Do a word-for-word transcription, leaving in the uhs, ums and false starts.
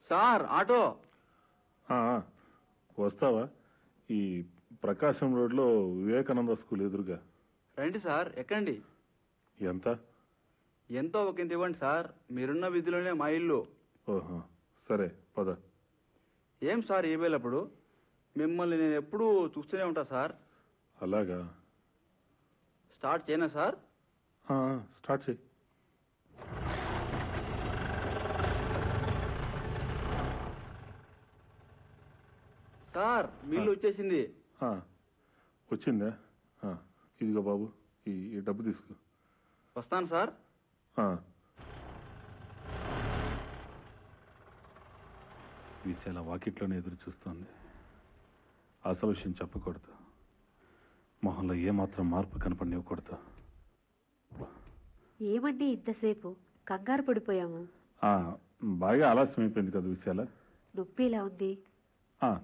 Sir auto. వస్తావా? ఈ ప్రకాశం రోడ్లో వివేకానంద స్కూల్ ఎదురుగా రండి సార్, ఎక్కండి. ఎంత? ఎంతో ఒక ఇంత ఇవ్వండి సార్, మీరున్న వీధిలోనే మా ఇల్లు. ఓహో, సరే పద. ఏం సార్ ఈ వేళప్పుడు? మిమ్మల్ని నేను ఎప్పుడూ చూస్తూనే ఉంటా సార్. అలాగా? స్టార్ట్ చేయనా సార్? స్టార్ట్ చేయి. సార్ మీళ్ళు వచ్చేసింది. వచ్చిందా? ఇదిగో బాబు, ఈ డబ్బు తీసుకో. వస్తాను సార్. విశాల వాకిట్లోనే ఎదురు చూస్తోంది. అసలు విషయం చెప్పకూడదు. మొహంలో ఏమాత్రం మార్పు కనపడినివ్వకూడదు. ఏమండి ఇంతసేపు కంగారు పడిపోయాము? బాగా ఆలస్యం అయిపోయింది కదా విశాల. నొప్పి ఇలా ఉంది.